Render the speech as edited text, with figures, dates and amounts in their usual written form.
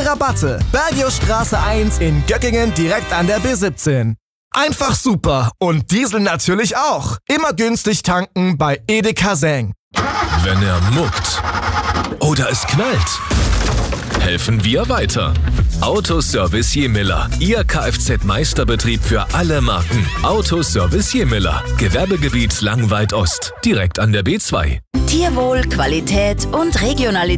Rabatte. Bergiusstraße 1 in Göckingen direkt an der B17. Einfach super und Diesel natürlich auch. Immer günstig tanken bei Edeka Seng. Wenn er muckt oder es knallt, helfen wir weiter. Autoservice Jemiller, Ihr Kfz-Meisterbetrieb für alle Marken. Autoservice Jemiller, Gewerbegebiet Langweid Ost, direkt an der B2. Tierwohl, Qualität und Regionalität.